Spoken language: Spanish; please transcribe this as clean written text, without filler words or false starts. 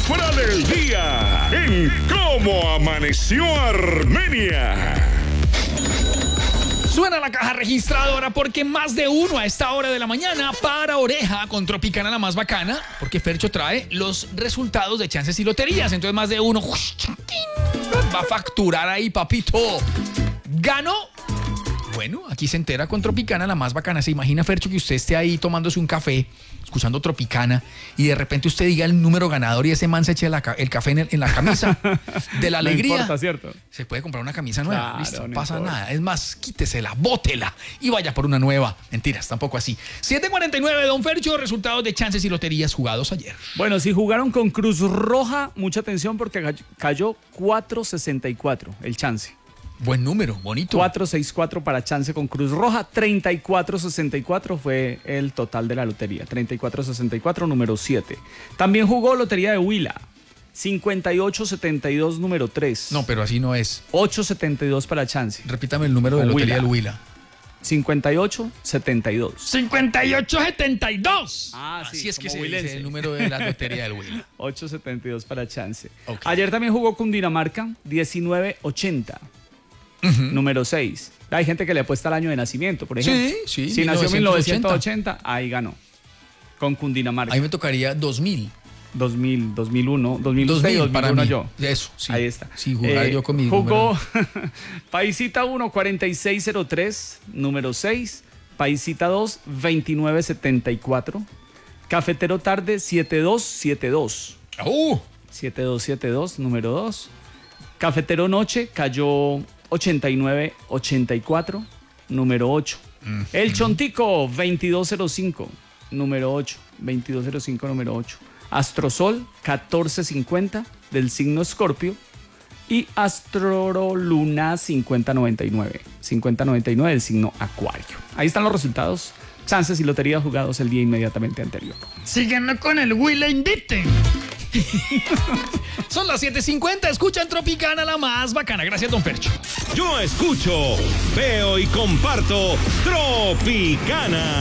cifra del día en Cómo Amaneció Armenia. Suena la caja registradora porque más de uno a esta hora de la mañana para oreja con Tropicana la más bacana, porque Fercho trae los resultados de chances y loterías. Entonces más de uno va a facturar ahí, papito. Ganó. Bueno, aquí se entera con Tropicana la más bacana. Se imagina, Fercho, que usted esté ahí tomándose un café, escuchando Tropicana, y de repente usted diga el número ganador y ese man se eche el café en la camisa de la alegría. No importa, ¿cierto? Se puede comprar una camisa nueva. Claro, Listo, no no pasa importa. nada. Es más, quítesela, bótela y vaya por una nueva. Mentiras, tampoco así. 7:49, don Fercho, resultados de chances y loterías jugados ayer. Bueno, si jugaron con Cruz Roja, mucha atención porque cayó 4.64 el chance. Buen número, bonito. 4.64 para chance con Cruz Roja, 34.64 fue el total de la lotería. 34.64, número 7. También jugó Lotería de Huila, 58.72, número 3. No, pero así no es. 8.72 para chance. Repítame el número de Con lotería Huila. del Huila. 58.72. 5872. Sí, Así es que como se huilense. dice el número de la lotería del Huila. 8.72 para chance. Ok. Ayer también jugó Cundinamarca, 19.80. Número 6. Hay gente que le apuesta al año de nacimiento, por ejemplo. Sí, Si nació en 1980. 1980, ahí ganó. Con Cundinamarca. Ahí me tocaría 2000. 2000, 2001, 2006, 2000 para 2001 mí. yo. Eso, sí. Ahí está. Sí, jugar yo con mi Jugó Paisita 1, 4603, número 6. Paisita 2, 2974. Cafetero Tarde, 7272. 7272, número 2. Cafetero Noche cayó 8984, número 8. El Chontico, 2205, número 8. 2205, número 8. Astrosol, 1450, del signo Escorpio. Y Astroluna, 5099. 5099, del signo Acuario. Ahí están los resultados. Chances y loterías jugados el día inmediatamente anterior. Síguenme con el Huila Inviten. Son las 7:50. Escuchan Tropicana la más bacana. Gracias, don Fercho. Yo escucho, veo y comparto Tropicana.